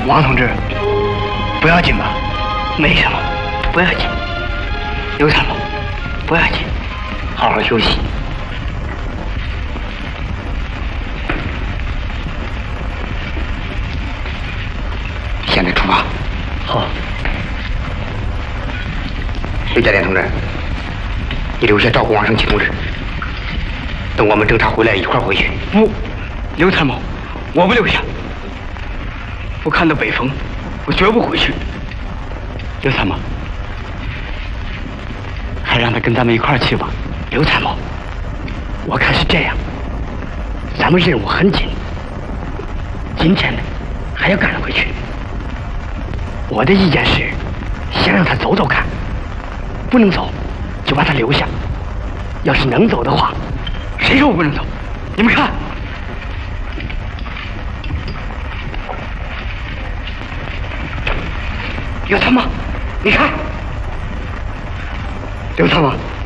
王同志，不要紧吧？没什么，不要紧。刘参谋，不要紧，好好休息。现在出发。好。刘家店同志，你留下照顾王胜奇同志。等我们侦查回来一块儿回去。不，刘参谋，我不留下。我看到北风，我绝不回去。刘参谋，还让他跟咱们一块儿去吧。刘参谋，我看是这样，咱们任务很紧，今天呢还要赶回去。我的意见是，先让他走走看，不能走就把他留下。要是能走的话，谁说我不能走？你们看。刘参谋，你看，刘参谋。